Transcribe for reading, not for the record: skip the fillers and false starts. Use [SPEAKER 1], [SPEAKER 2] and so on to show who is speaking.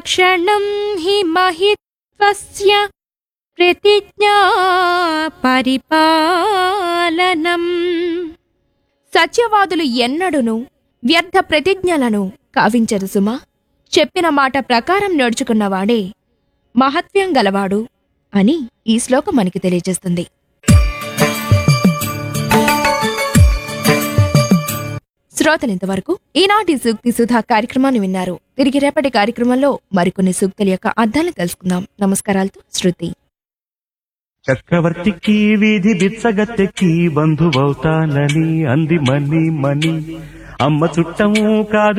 [SPEAKER 1] క్షణం హి మహిత్వస్య ప్రతిజ్ఞా పరిపాలనం. సత్యవాదులు ఎన్నడును వ్యర్థ ప్రతిజ్ఞలను కావించరు సుమా. చెప్పిన మాట ప్రకారం నడుచుకున్నవాడే మహత్వం గలవాడు అని ఈ శ్లోకం మనకి తెలియజేస్తుంది. శ్రోతలింతవరకు ఈనాటి సూక్తి సుధా కార్యక్రమాన్ని విన్నారు. తిరిగి రేపటి కార్యక్రమంలో మరికొన్ని సూక్తుల యొక్క అర్థాలను తెలుసుకుందాం. నమస్కారాలతో శృతి.
[SPEAKER 2] చక్రవర్తికి వీధి బిచ్చగత్తెకి బంధువవుతానని అంది మని అమ్మ చుట్టము కాదు